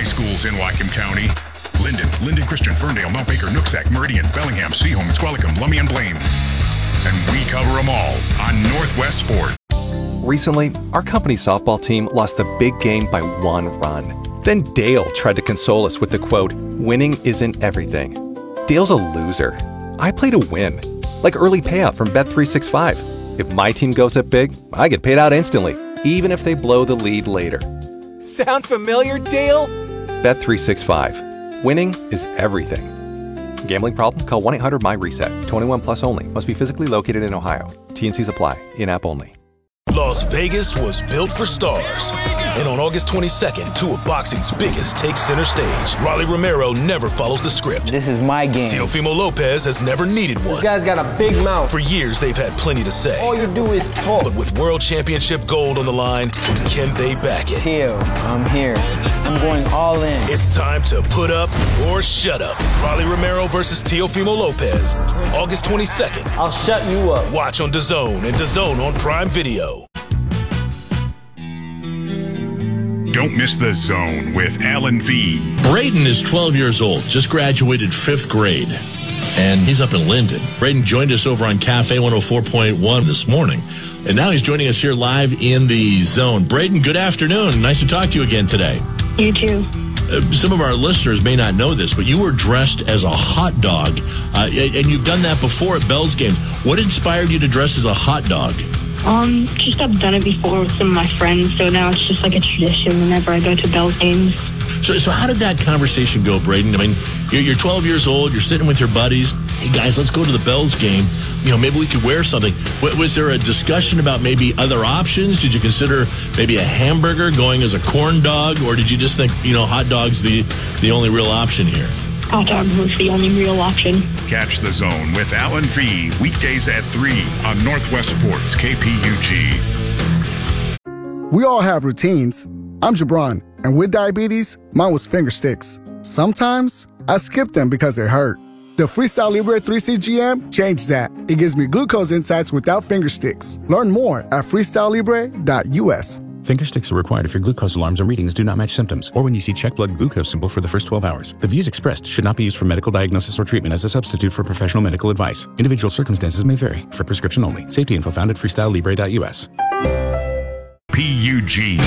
schools in Whatcom County. Linden Christian, Ferndale, Mount Baker, Nooksack, Meridian, Bellingham, Seaholm, Squalicum, Lummi, and Blaine. And we cover them all on Northwest Sport. Recently, our company softball team lost the big game by 1 run. Then Dale tried to console us with the quote, "Winning isn't everything." Dale's a loser. I play to win, like early payout from Bet365. If my team goes up big, I get paid out instantly, even if they blow the lead later. Sound familiar, Dale? Bet365. Winning is everything. Gambling problem? Call 1-800-MY-RESET. 21 plus only. Must be physically located in Ohio. T&Cs apply. In-app only. Las Vegas was built for stars. And on August 22nd, 2 of boxing's biggest take center stage. Rolly Romero never follows the script. This is my game. Teofimo Lopez has never needed one. This guy's got a big mouth. For years, they've had plenty to say. All you do is talk. But with World Championship gold on the line, can they back it? Teo, I'm here. I'm going all in. It's time to put up or shut up. Rolly Romero versus Teofimo Lopez. August 22nd. I'll shut you up. Watch on DAZN and DAZN on Prime Video. Don't miss The Zone with Alan V. Braden is 12 years old, just graduated 5th grade, and he's up in Linden. Braden joined us over on Cafe 104.1 this morning, and now he's joining us here live in The Zone. Braden, good afternoon. Nice to talk to you again today. You too. Some of our listeners may not know this, but you were dressed as a hot dog, and you've done that before at Bell's games. What inspired you to dress as a hot dog? Just I've done it before with some of my friends, so now it's just like a tradition whenever I go to Bell's games. So how did that conversation go, Braden? I mean, you're 12 years old, you're sitting with your buddies. Hey, guys, let's go to the Bell's game. Maybe we could wear something. Was there a discussion about maybe other options? Did you consider maybe a hamburger going as a corn dog? Or did you just think, hot dog's the only real option here? Hot dog was the only real option. Catch The Zone with Alan V. Weekdays at 3 on Northwest Sports, KPUG. We all have routines. I'm Jabron, and with diabetes, mine was finger sticks. Sometimes, I skip them because it hurt. The Freestyle Libre 3CGM changed that. It gives me glucose insights without finger sticks. Learn more at freestylelibre.us. Finger sticks are required if your glucose alarms and readings do not match symptoms, or when you see check blood glucose symbol for the first 12 hours. The views expressed should not be used for medical diagnosis or treatment as a substitute for professional medical advice. Individual circumstances may vary. For prescription only. Safety info found at freestylelibre.us. PUG.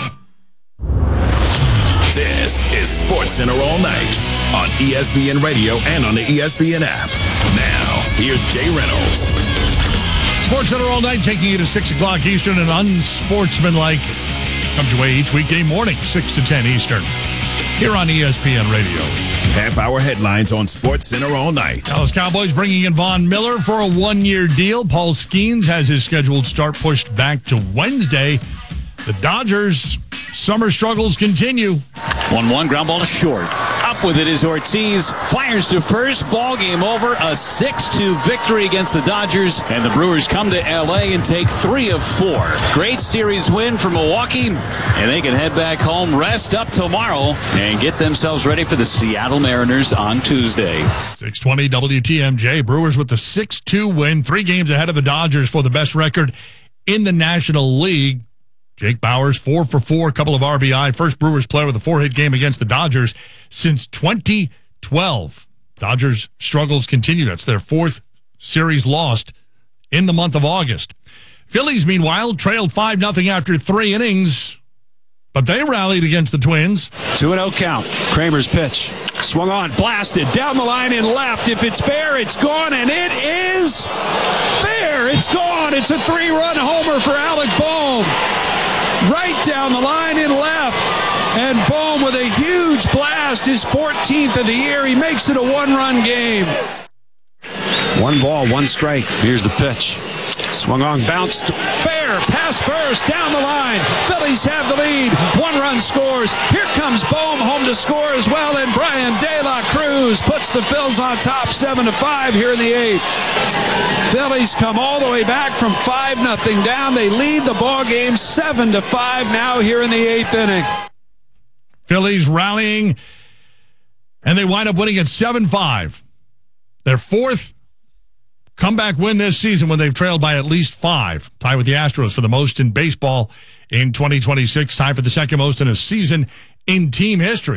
This is SportsCenter All Night on ESPN Radio and on the ESPN app. Now, here's Jay Reynolds. SportsCenter All Night, taking you to 6 o'clock Eastern and unsportsmanlike. Comes your way each weekday morning, 6 to 10 Eastern, here on ESPN Radio. Half-hour headlines on SportsCenter All Night. Dallas Cowboys bringing in Von Miller for a 1-year deal. Paul Skeens has his scheduled start pushed back to Wednesday. The Dodgers' summer struggles continue. 1-1, ground ball to short. Up with it is Ortiz. Fires to first. Ball game over. A 6-2 victory against the Dodgers. And the Brewers come to L.A. and take 3 of 4. Great series win for Milwaukee. And they can head back home, rest up tomorrow, and get themselves ready for the Seattle Mariners on Tuesday. 620 WTMJ. Brewers with the 6-2 win. 3 games ahead of the Dodgers for the best record in the National League. Jake Bauers, 4 for 4, a couple of RBI. First Brewers player with a 4-hit game against the Dodgers since 2012. Dodgers struggles continue. That's their 4th series lost in the month of August. Phillies, meanwhile, trailed 5-0 after 3 innings, but they rallied against the Twins. 2-0 count. Kramer's pitch. Swung on, blasted, down the line in left. If it's fair, it's gone, and it is fair. It's gone. It's a 3-run homer for Alec Bohm. Right down the line in left. And Bohm with a huge blast, his 14th of the year. He makes it a 1-run game. 1 ball, 1 strike. Here's the pitch. Swung on, bounced. Fair, pass first, down the line. Phillies have the lead. 1-run scores. Here comes Bohm home to score as well. And Brian De La Cruz puts the Phils on top 7-5 here in the 8th. Phillies come all the way back from 5-0 down. They lead the ball game 7-5 now here in the 8th inning. Phillies rallying, and they wind up winning at 7-5. Their 4th comeback win this season when they've trailed by at least 5. Tied with the Astros for the most in baseball in 2026. Tied for the second most in a season in team history.